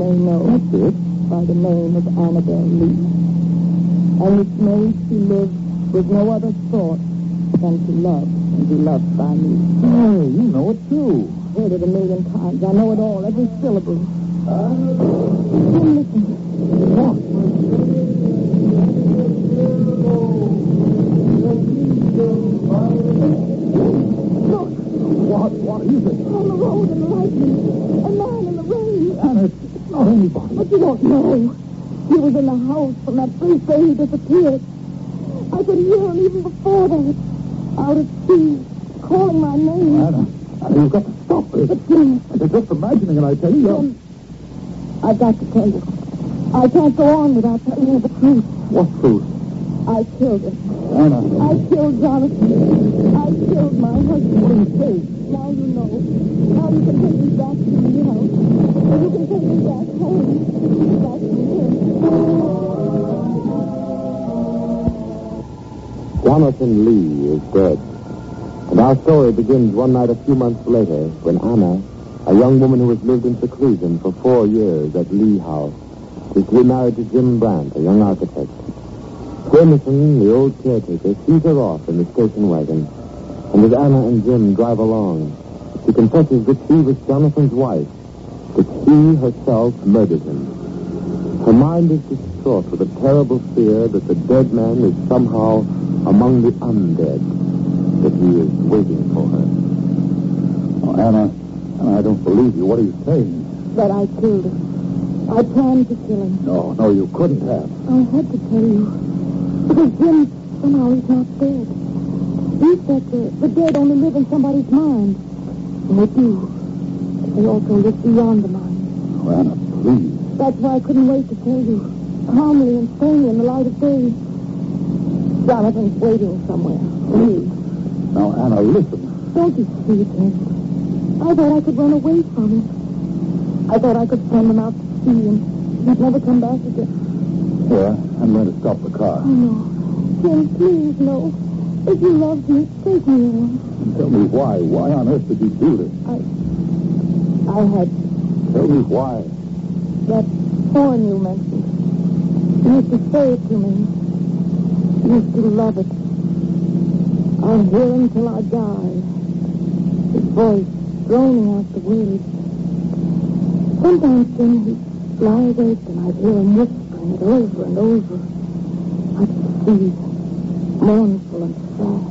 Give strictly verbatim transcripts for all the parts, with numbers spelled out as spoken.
know. That's it. By the name of Annabelle Lee. And which made she lived with no other thought than to love and be loved by me. Hey, you know it, too. Heard it a million times. I know it all, every syllable. Jim, listen. What? Look. What? What is it? On the road in the lightning. A man in the rain. Anna, it's not anybody. But you don't know. He was in the house from that first day he disappeared. I could hear him even before that. Out at sea, calling my name. Anna, Anna, you've got to stop this. But Jim, You're just imagining it, I tell you. Jim, I've got to tell you. I can't go on without telling you the truth. What truth? I killed him. Anna. I killed Jonathan. I killed my husband. What do you say? Now you know. Now you can take me back to the house. And you can take me back home. Back to him. Jonathan Lee is dead. And our story begins one night a few months later when Anna, a young woman who has lived in seclusion for four years at Lee House, is to be married to Jim Brandt, a young architect. Jameson, the old caretaker, sees her off in the station wagon, and as Anna and Jim drive along, she confesses that she was Jonathan's wife, that she herself murdered him. Her mind is distraught with a terrible fear that the dead man is somehow among the undead, that he is waiting for her. Oh, Anna, Anna, I don't believe you. What are you saying? That I killed him. I planned to kill him. No, no, you couldn't have. I had to tell you. Because Jim, somehow he's not dead. He said the, the dead only live in somebody's mind. And they do. But they also live beyond the mind. Oh, Anna, please. That's why I couldn't wait to tell you. Calmly and sanely in the light of day. Jonathan's waiting somewhere. Please. Now, Anna, listen. Don't you see it, Jim? I thought I could run away from him. I thought I could send him out to sea and he'd never come back again. Yeah, I'm going to stop the car. Oh, no. Jim, please, no. If you loved me, take me away. Tell me why. Why on earth did you do this? I... I had Tell me why. that porn you mentioned. You used to say it to me. You used to love it. I'll hear him till I die. His voice droning out the words. Sometimes, Jim, he'd lie awake and I'd hear him whispering it over and over. I'd see mournful and sad.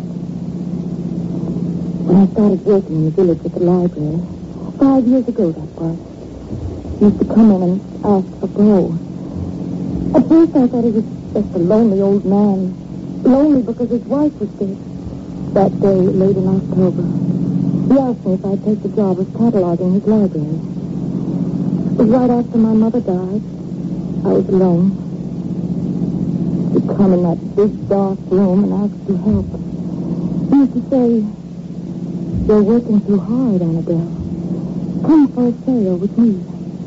When I started working in the village at the library, five years ago that was, he used to come in and ask for Bo. At first I thought he was just a lonely old man. Lonely because his wife was dead. That day, late in October, he asked me if I'd take the job of cataloging his library. It was right after my mother died. I was alone. He'd come in that big, dark room and ask for help. He used to say, "You're working too hard, Annabelle. Come for a sail with me."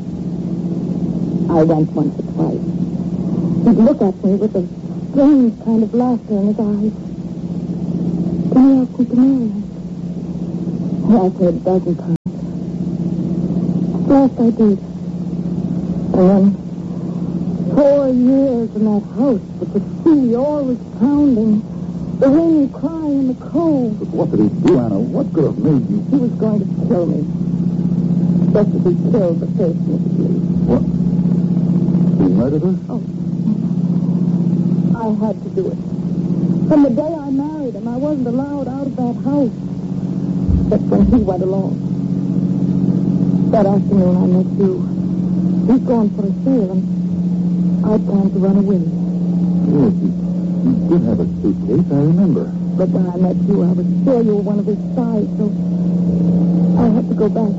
I went once or twice. He'd look at me with a strange kind of laughter in his eyes. Then he asked me to marry him. He asked me a dozen times. At last I did. And then four years in that house with the sea always pounding, the wind crying in the cove. But what did he do, Anna? What could have made you? He was going to kill me. Just as he killed the first Missus Lee. What? He murdered her? Oh. I had to do it. From the day I married him, I wasn't allowed out of that house. Except when he went along. That afternoon I met you. He's gone for a sail, and I planned to run away. Yes, you, you did have a suitcase, I remember. But when I met you, I was sure you were one of his spies, so I had to go back.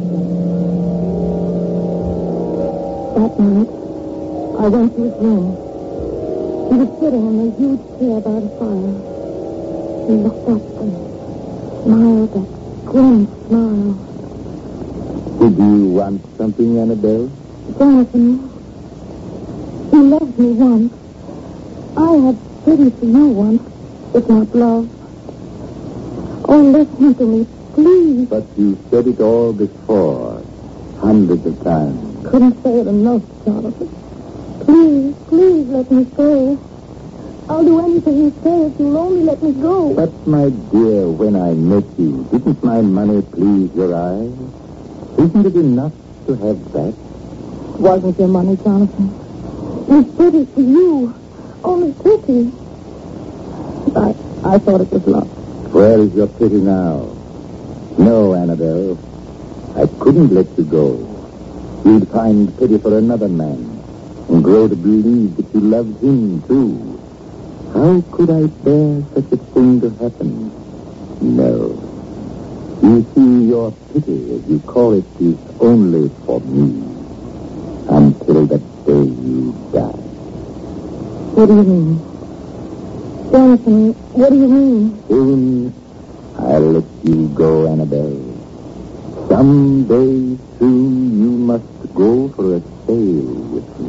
That night, I went to his room. He was sitting in a huge chair by the fire. He looked up and smiled that grim smile. Did you want something, Annabelle? Jonathan, you loved me once. I had pity for you once, if not love. Oh, listen to me, please. But you said it all before, hundreds of times. couldn't say it enough, Jonathan. Please, please let me go. I'll do anything you say if you'll only let me go. But, my dear, when I met you, didn't my money please your eyes? Isn't it enough to have that? It wasn't your money, Jonathan. It was pity for you. Only pity. I, I thought it was love. Where is your pity now? No, Annabelle. I couldn't let you go. You'd find pity for another man and grow to believe that you loved him, too. How could I bear such a thing to happen? No. You see, your pity, as you call it, is only for me. Until the day you die. What do you mean? Jonathan, what do you mean? Soon, I'll let you go, Annabelle. Someday soon you must go for a sail with me.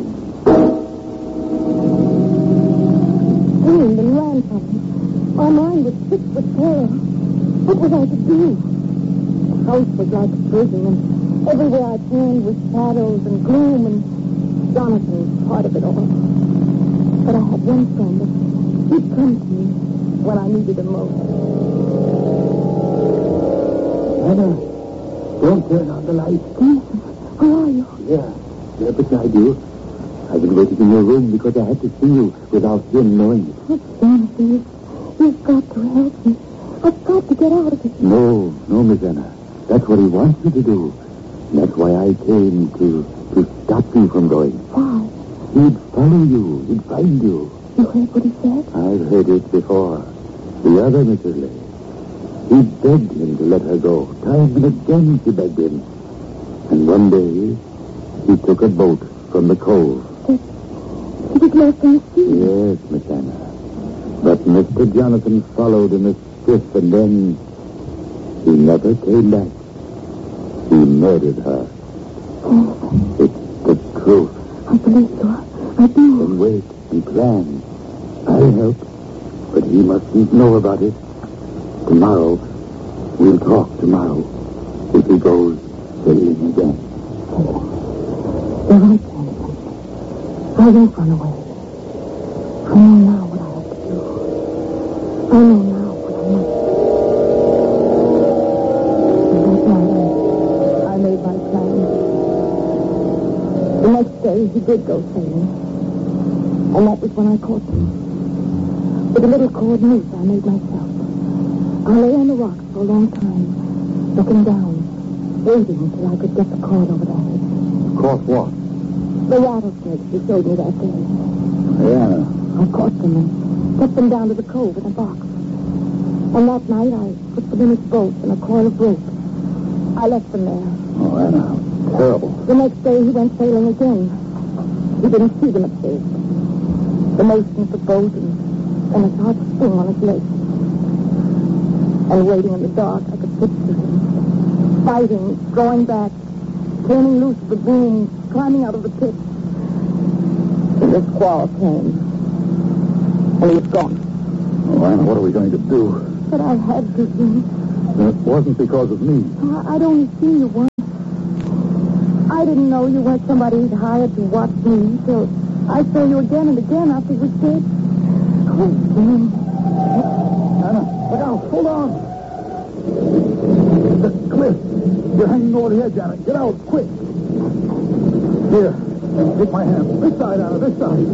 Screamed and ran from me. My mind was sick with terror. What was I to do? The house was like a prison, and everywhere I turned was shadows and gloom, and Jonathan was part of it all. But I had one friend, and he'd come to me when I needed him most. Anna, don't turn on the light. Jonathan, where are you? Yeah, yeah, beside you. I've been waiting in your room because I had to see you without him knowing it. Oh, Jonathan, you, you've got to help me. I've got to get out of this. No, no, Miss Anna. That's what he wants you to do. And that's why I came to, to stop you from going. Why? He'd follow you. He'd find you. You heard what he said? I've heard it before. The other Missus Lee. He begged him to let her go. Time and again she begged him. And one day, he took a boat from the cove. He was lost in the sea. Yes, Miss Anna. But Mister Jonathan followed in a skiff, and then he never came back. He murdered her. Oh, It's the truth. I believe you. I do. Then wait and plan. I'll help, but he mustn't know about it. Tomorrow, we'll talk tomorrow, if he goes sailing again. You're right, Jonathan. I won't run away. I know now what I have to do. I know now what I must do. And that night, I, I made my plan. The next day, he did go sailing. And that was when I caught him. With a little cord noose I made myself. I lay on the rocks for a long time, looking down, waiting until I could get the cord over their heads. Caught what? The rattlesnakes you showed me that day. Yeah. I caught them and took them down to the cove in a box. And that night I put them in his boat in a coil of rope. I left them there. Oh, Anna, terrible. The next day he went sailing again. He didn't see them at first. The motion of the boat and, and a sharp sting on his leg. And waiting in the dark, I could picture him. Fighting, drawing back, turning loose the boom, climbing out of the pit. And the squall came. And he was gone. Oh, Anna, what are we going to do? But I had to, Jim. It wasn't because of me. I, I'd only seen you once. I didn't know you weren't somebody he'd hired to watch me till I saw you again and again after you were dead. Oh, Jim. Anna, look out. Hold on. The cliff. You're hanging over the edge, Anna. Get out, quick. Here, take my hand. This side, Anna, this side.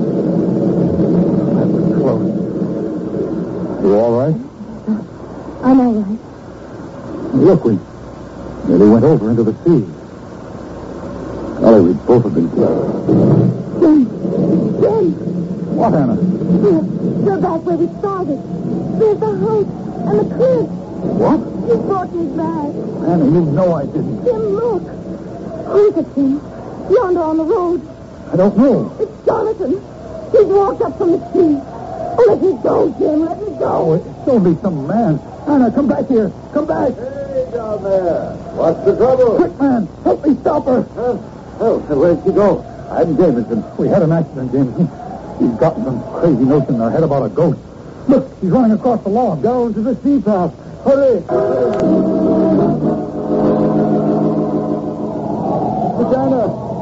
That was close. You all right? I'm all right. Look, we nearly went over into the sea. Golly, we'd both have been killed. Jim. Jim. What, Anna? Here. You're back where we started. There's the house and the cliff. What? You brought me back. Anna, you know I didn't. Jim, look. Who's it, Jim? Yonder on the road. I don't know. It's Jonathan. He's walked up from the sea. Oh, let me go, Jim. Let me Oh, go. it's only some man. Anna, come back here. Come back. Hey, down there. What's the trouble? Quick, man. Help me stop her. Huh? Oh, where'd she go? I'm Jameson. We had an accident, Jameson. She's gotten some crazy notion in her head about a ghost. Look, she's running across the lawn. Down to the sea path. Hurry. Miss Anna.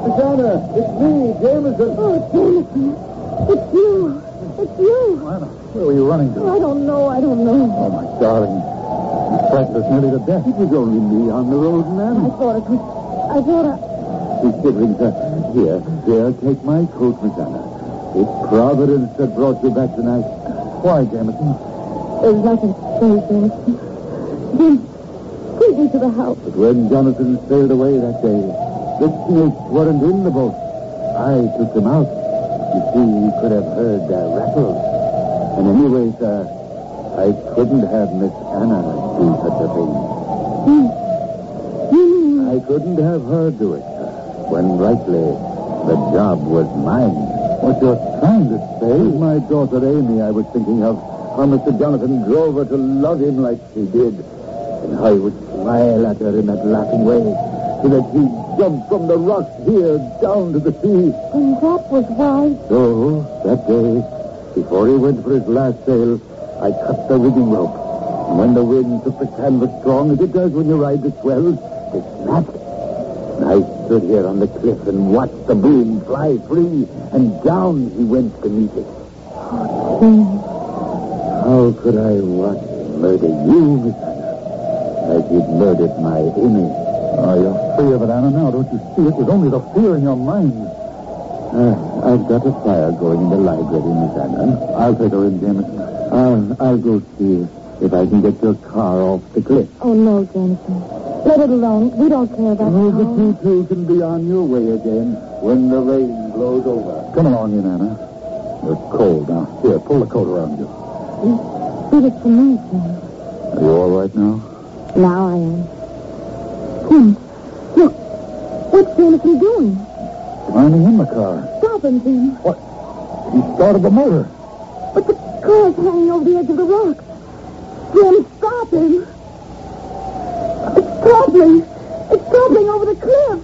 Susanna, it's me, Jameson. Oh, Jameson. It's you. It's you. Anna, where were you running to? I don't know. I don't know. Oh, my darling. You frightened us nearly to death. It was only me on the road, I man. thought it was... I thought I... She's shivering, sir. Here, here, take my coat, Miss Anna. It's Providence that brought you back tonight. Why, Jameson? There's nothing to say, Jameson. Jim, take me to the house. But when Jonathan sailed away that day, the snakes weren't in the boat. I took them out. You see, you could have heard their rattles. And anyway, sir, I couldn't have Miss Anna do such a thing. You... You mean... I couldn't have her do it, sir, when rightly the job was mine. What you're trying to say? It was my daughter Amy I was thinking of. How Mister Jonathan drove her to love him like she did. And how he would smile at her in that laughing way. So that he jumped from the rocks here down to the sea. And that was why... So, that day, before he went for his last sail, I cut the rigging rope. And when the wind took the canvas strong, as it does when you ride the swells, it snapped. And I stood here on the cliff and watched the boom fly free, and down he went to meet it. Oh, James. How could I watch him murder you, Miss Anna, as he'd murdered my Amy? Oh, you're free of it, Anna, now. Don't you see? It was only the fear in your mind. Uh, I've got a fire going in the library, Miss Anna. I'll take her in, Jameson. I'll, I'll go see if I can get your car off the cliff. Oh, no, Jameson. Let it alone. We don't care about Oh, the but car. you two can be on your way again when the rain blows over. Come along in, Anna. You're cold now. Here, pull the coat around you. Did it for me, Jim. Are you all right now? Now I am. Jim, look. What's Jameson doing? Climbing in the car. Stop him, Jim. What? He started the motor. But the car's hanging over the edge of the rock. Jim, stop him. Stop me.